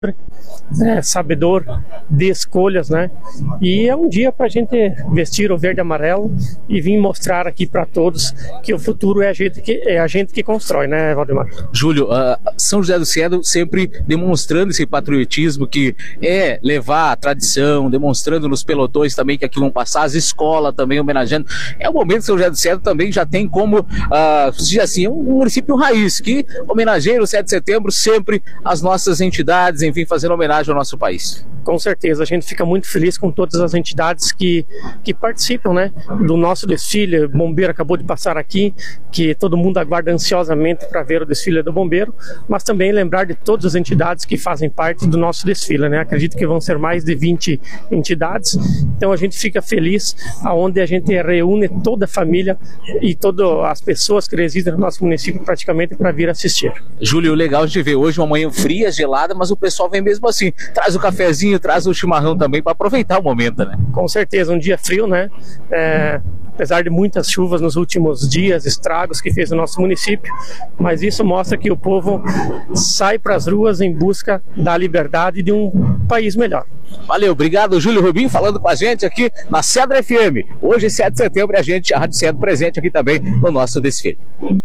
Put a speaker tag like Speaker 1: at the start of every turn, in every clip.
Speaker 1: sabedor de escolhas, né? E é um dia para a gente vestir o verde e amarelo e vir mostrar aqui para todos que o futuro é a gente que constrói, né, Valdemar?
Speaker 2: Júlio, São José do Cedro sempre demonstrando esse patriotismo que é levar a tradição, demonstrando nos pelotões também que aqui vão passar, as escolas também homenageando. É o momento que São José do Cedro também já tem como, assim, um município raiz que homenageia o 7 de setembro sempre as nossas entidades, enfim, fazendo homenagem ao nosso país.
Speaker 1: Com certeza, a gente fica muito feliz com todas as entidades que participam, né, do nosso desfile. O bombeiro acabou de passar aqui, que todo mundo aguarda ansiosamente para ver o desfile do bombeiro, mas também lembrar de todas as entidades que fazem parte do nosso desfile, né? Acredito que vão ser mais de 20 entidades, então a gente fica feliz aonde a gente reúne toda a família e todas as pessoas que residem no nosso município praticamente para vir assistir.
Speaker 2: Júlio, legal de ver hoje uma manhã fria, gelada, mas o pessoal vem mesmo assim, traz o cafezinho, traz o chimarrão também para aproveitar o momento, né?
Speaker 1: Com certeza, um dia frio, né? Apesar de muitas chuvas nos últimos dias, estragos que fez o nosso município, mas isso mostra que o povo sai para as ruas em busca da liberdade e de um país melhor.
Speaker 2: Valeu, obrigado, Júlio Rubim, falando com a gente aqui na Cedro FM. Hoje, 7 de setembro, a Rádio Cedro presente aqui também no nosso desfile.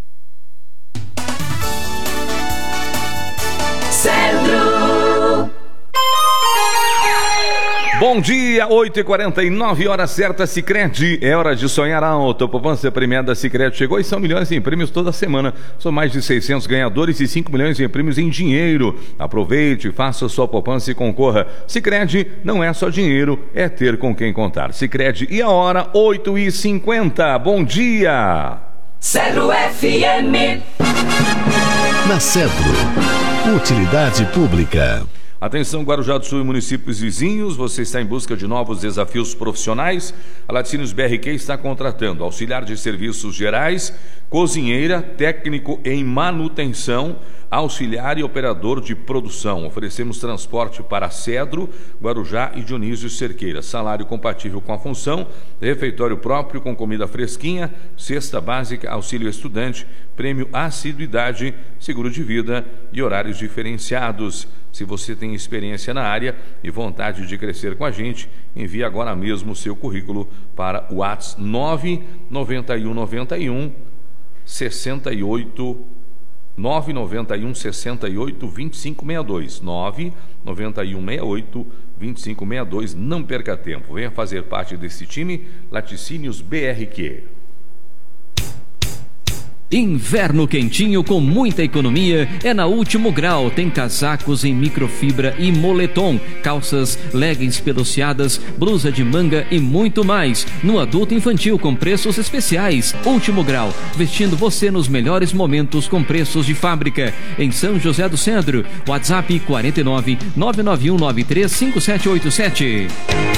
Speaker 3: Cedro.
Speaker 4: Bom dia, 8h49, hora certa, Sicredi. É hora de sonhar alto. A poupança premiada Sicredi chegou e são milhões em prêmios toda semana. São mais de 600 ganhadores e 5 milhões em prêmios em dinheiro. Aproveite, faça sua poupança e concorra. Sicredi não é só dinheiro, é ter com quem contar. Sicredi, e a hora, 8h50. Bom dia!
Speaker 3: Cedro FM.
Speaker 5: Na Cedro, utilidade pública.
Speaker 4: Atenção, Guarujá do Sul e municípios vizinhos, você está em busca de novos desafios profissionais? A Laticínios BRQ está contratando auxiliar de serviços gerais, cozinheira, técnico em manutenção, auxiliar e operador de produção. Oferecemos transporte para Cedro, Guarujá e Dionísio Cerqueira. Salário compatível com a função, refeitório próprio com comida fresquinha, cesta básica, auxílio estudante, prêmio assiduidade, seguro de vida e horários diferenciados. Se você tem experiência na área e vontade de crescer com a gente, envie agora mesmo o seu currículo para o WhatsApp 99191 68 991 68 2562 991 68 2562. Não perca tempo, venha fazer parte desse time. Laticínios BRQ.
Speaker 6: Inverno quentinho com muita economia é na Último Grau. Tem casacos em microfibra e moletom, calças, leggings peluciadas, blusa de manga e muito mais. No adulto e infantil com preços especiais. Último Grau, vestindo você nos melhores momentos com preços de fábrica. Em São José do Cedro, WhatsApp 49 991 93 5787.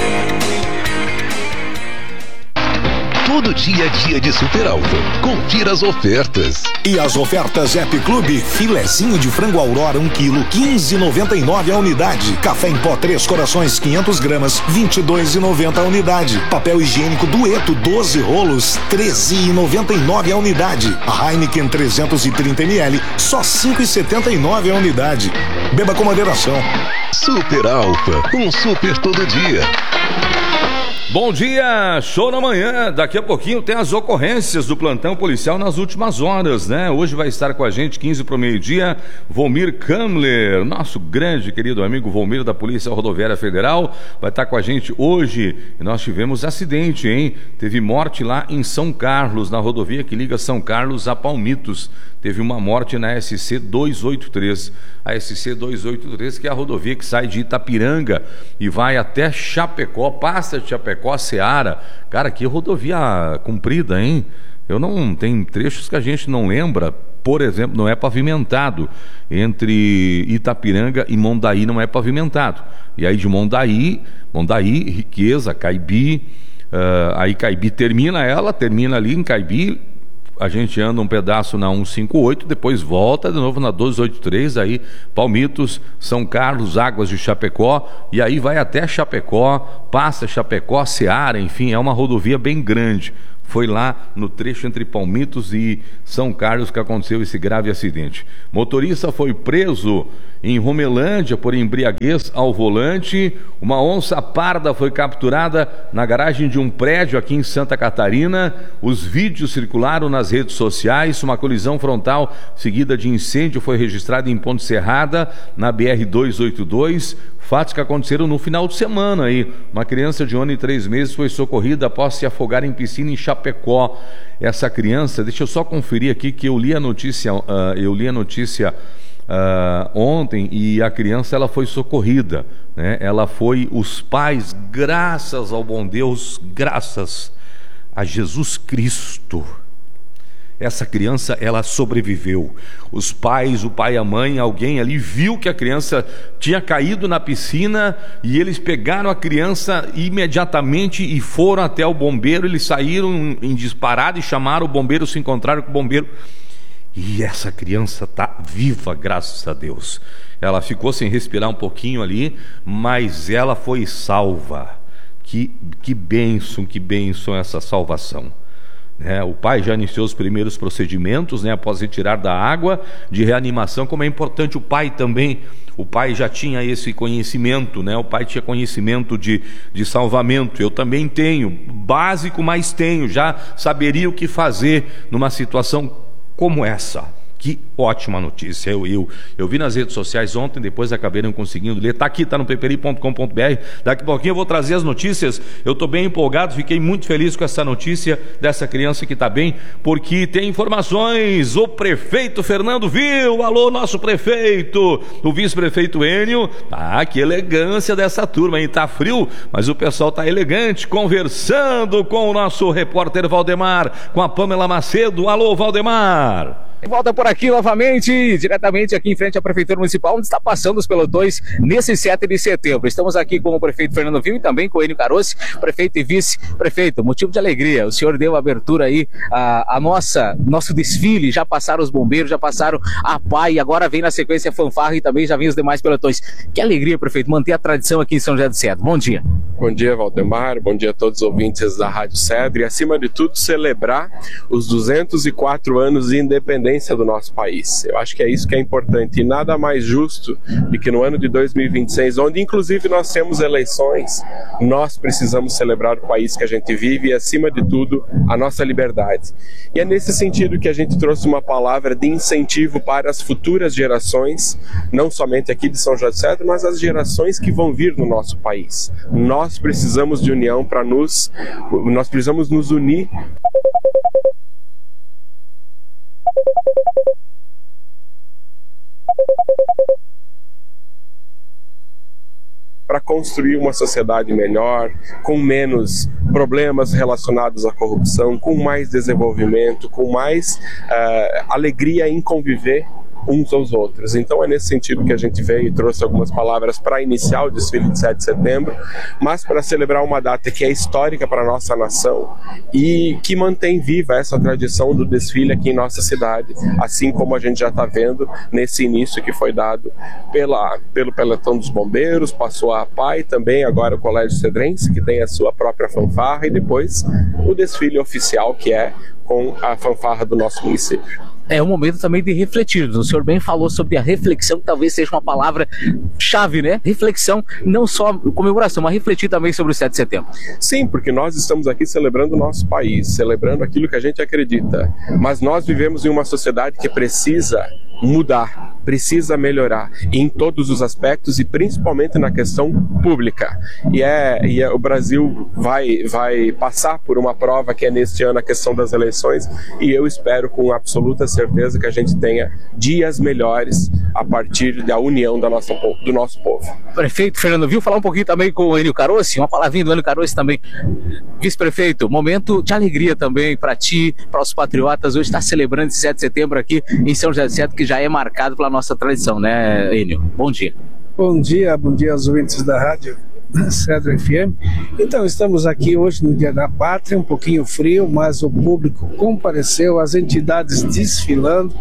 Speaker 5: Todo dia é dia de Super Alfa. Confira as ofertas.
Speaker 7: E as ofertas App Clube: filezinho de frango Aurora 1 kg, 15,99 a unidade. Café em pó 3 corações 500 gramas, 22,90 a unidade. Papel higiênico Dueto 12 rolos, 13,99 a unidade. A Heineken 330 ml, só 5,79 a unidade. Beba com moderação.
Speaker 5: Super Alfa, um super todo dia.
Speaker 4: Bom dia, show na manhã. Daqui a pouquinho tem as ocorrências do plantão policial nas últimas horas, né? Hoje vai estar com a gente, 15 para o meio-dia, Volmir Kamler, nosso grande querido amigo Volmir da Polícia Rodoviária Federal, vai estar com a gente hoje. E nós tivemos acidente, hein? Teve morte lá em São Carlos, na rodovia que liga São Carlos a Palmitos. Teve uma morte na SC 283. A SC 283, que é a rodovia que sai de Itapiranga e vai até Chapecó, passa de Chapecó a Ceará. Cara, que rodovia comprida, hein? Tem trechos que a gente não lembra. Por exemplo, não é pavimentado. Entre Itapiranga e Mondaí não é pavimentado. E aí de Mondaí, Riqueza, Caibi, aí Caibi termina ali em Caibi. A gente anda um pedaço na 158, depois volta de novo na 283, aí Palmitos, São Carlos, Águas de Chapecó, e aí vai até Chapecó, passa Chapecó, Ceará, enfim, é uma rodovia bem grande. Foi lá no trecho entre Palmitos e São Carlos que aconteceu esse grave acidente. Motorista foi preso em Romelândia por embriaguez ao volante. Uma onça parda foi capturada na garagem de um prédio aqui em Santa Catarina. Os vídeos circularam nas redes sociais. Uma colisão frontal seguida de incêndio foi registrada em Ponte Serrada, na BR-282. Fatos que aconteceram no final de semana aí. Uma criança de 1 ano e 3 meses foi socorrida após se afogar em piscina em Chapecó. Essa criança, deixa eu só conferir aqui que eu li a notícia ontem, e a criança ela foi socorrida, né? Os pais, graças ao bom Deus, graças a Jesus Cristo, essa criança ela sobreviveu. Os pais, o pai e a mãe, alguém ali viu que a criança tinha caído na piscina e eles pegaram a criança imediatamente e foram até o bombeiro. Eles saíram em disparada e chamaram o bombeiro, se encontraram com o bombeiro. E essa criança está viva, graças a Deus. Ela ficou sem respirar um pouquinho ali, mas ela foi salva. Que bênção essa salvação. O pai já iniciou os primeiros procedimentos, após retirar da água de reanimação. Como é importante o pai também. O pai já tinha esse conhecimento, o pai tinha conhecimento de salvamento. Eu também tenho, básico, mas tenho. Já saberia o que fazer numa situação como essa. Que ótima notícia. Eu vi nas redes sociais ontem, depois acabei não conseguindo ler. Está aqui, está no ppri.com.br. Daqui a pouquinho eu vou trazer as notícias. Eu estou bem empolgado, fiquei muito feliz com essa notícia dessa criança que está bem, porque tem informações. O prefeito Fernando viu. Alô, nosso prefeito. O vice-prefeito Enio. Que elegância dessa turma, hein? Tá frio, mas o pessoal tá elegante, conversando com o nosso repórter Valdemar, com a Pamela Macedo. Alô, Valdemar.
Speaker 2: Volta por aqui novamente, diretamente aqui em frente à Prefeitura Municipal, onde está passando os pelotões nesse 7 de setembro. Estamos aqui com o prefeito Fernando Viu e também com o Enio Caroce, prefeito e vice-prefeito. Motivo de alegria, o senhor deu abertura aí nosso desfile. Já passaram os bombeiros, já passaram a PAI, agora vem na sequência a fanfarra e também já vem os demais pelotões. Que alegria, prefeito, manter a tradição aqui em São José do Cedro. Bom dia.
Speaker 8: Bom dia, Valdemar, bom dia a todos os ouvintes da Rádio Cedro e, acima de tudo, celebrar os 204 anos de independência do nosso país. Eu acho que é isso que é importante, e nada mais justo do que no ano de 2026, onde inclusive nós temos eleições, nós precisamos celebrar o país que a gente vive e, acima de tudo, a nossa liberdade. E é nesse sentido que a gente trouxe uma palavra de incentivo para as futuras gerações, não somente aqui de São José do Cedro, mas as gerações que vão vir no nosso país. Nós precisamos de união nós precisamos nos unir para construir uma sociedade melhor, com menos problemas relacionados à corrupção, com mais desenvolvimento, com mais alegria em conviver uns aos outros. Então é nesse sentido que a gente veio e trouxe algumas palavras para iniciar o desfile de 7 de setembro, mas para celebrar uma data que é histórica para a nossa nação e que mantém viva essa tradição do desfile aqui em nossa cidade, assim como a gente já está vendo nesse início que foi dado pelo pelotão dos bombeiros, passou a PAI, também agora o Colégio Cedrense, que tem a sua própria fanfarra, e depois o desfile oficial, que é com a fanfarra do nosso município.
Speaker 2: É um momento também de refletir. O senhor bem falou sobre a reflexão, que talvez seja uma palavra-chave, né? Reflexão, não só comemoração, mas refletir também sobre o 7 de setembro.
Speaker 8: Sim, porque nós estamos aqui celebrando o nosso país, celebrando aquilo que a gente acredita. Mas nós vivemos em uma sociedade que precisa mudar, precisa melhorar em todos os aspectos e principalmente na questão pública. E o Brasil vai passar por uma prova que é neste ano a questão das eleições, e eu espero com absoluta certeza que a gente tenha dias melhores a partir da união do nosso povo.
Speaker 2: Prefeito Fernando Viu, falar um pouquinho também com o Enio Caroce, uma palavrinha do Enio Caroce também. Vice-prefeito, momento de alegria também para ti, para os patriotas, hoje está celebrando esse 7 de setembro aqui em São José do Cedro, que já é marcado pela nossa tradição, né, Enio? Bom dia.
Speaker 9: Bom dia aos ouvintes da Rádio Cedro FM. Então, estamos aqui hoje no Dia da Pátria, um pouquinho frio, mas o público compareceu, as entidades desfilando,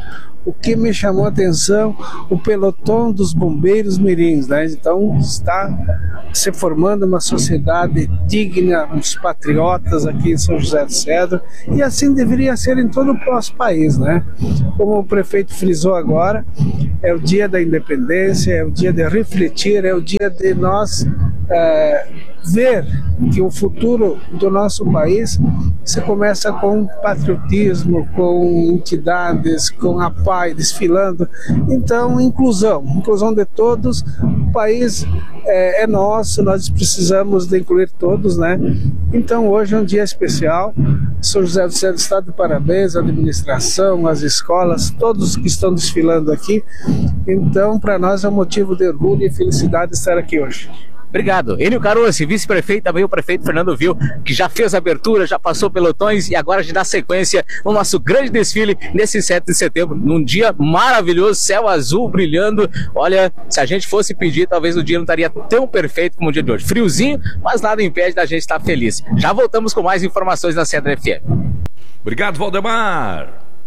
Speaker 9: o que me chamou a atenção, o pelotão dos bombeiros mirins, né? Então está se formando uma sociedade digna, uns patriotas aqui em São José do Cedro, e assim deveria ser em todo o nosso país, né? Como o prefeito frisou agora, é o dia da independência, é o dia de refletir, é o dia de nós ver que o futuro do nosso país se começa com patriotismo, com entidades, com a PAI desfilando. Então, inclusão de todos. O país é nosso, nós precisamos de incluir todos, né? Então, hoje é um dia especial. São José do Cedro está de parabéns, a administração, as escolas, todos que estão desfilando aqui. Então, para nós é um motivo de orgulho e felicidade estar aqui hoje.
Speaker 2: Obrigado. Enio Caroce, vice-prefeito, também o prefeito Fernando Vil, que já fez a abertura, já passou pelotões e agora a gente dá sequência no nosso grande desfile nesse 7 de setembro, num dia maravilhoso, céu azul brilhando. Olha, se a gente fosse pedir, talvez o dia não estaria tão perfeito como o dia de hoje. Friozinho, mas nada impede da gente estar feliz. Já voltamos com mais informações na Cedro FM.
Speaker 4: Obrigado, Valdemar.